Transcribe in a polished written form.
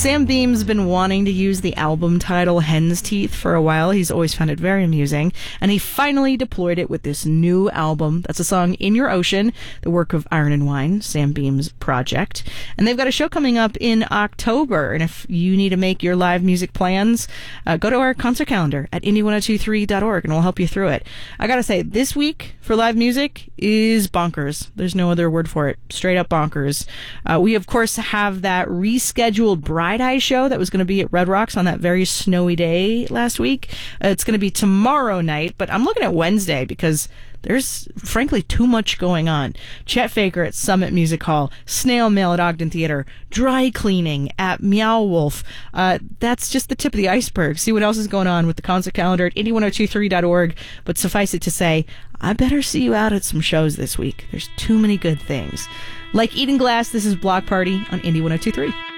Sam Beam's been wanting to use the album title Hen's Teeth for a while. He's always found it very amusing. And he finally deployed it with this new album. That's a song, In Your Ocean, the work of Iron and Wine, Sam Beam's project. And they've got a show coming up in October. And if you need to make your live music plans, go to our concert calendar at indie1023.org and we'll help you through it. I gotta say, this week for live music is bonkers. There's no other word for it. Straight up bonkers. We, of course, have that rescheduled Bright Eye show that was going to be at Red Rocks on that very snowy day last week. It's going to be tomorrow night, but I'm looking at Wednesday because there's, frankly, too much going on. Chet Faker at Summit Music Hall, Snail Mail at Ogden Theater, Dry Cleaning at Meow Wolf. That's just the tip of the iceberg. See what else is going on with the concert calendar at indie1023.org. But suffice it to say, I better see you out at some shows this week. There's too many good things. Like Eating Glass, this is Block Party on Indie 1023.